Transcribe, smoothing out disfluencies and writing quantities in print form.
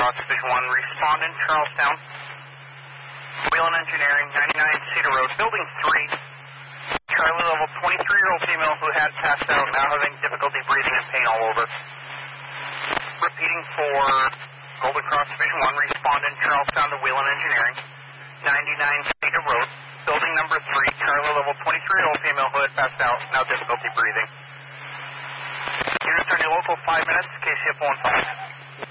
Cross Division 1, respond in Charlestown. Wheeling Engineering, 99 Cedar Road, Building 3. Charlie level 23-year-old female who had passed out, now having difficulty breathing and pain all over. Repeating for Golden Cross Division 1, respond in Charlestown to Wheeling Engineering, 99 Cedar Road, Building number 3, Charlie level 23-year-old female who had passed out, now difficulty breathing. Units are in your local 5 minutes, KCF 15.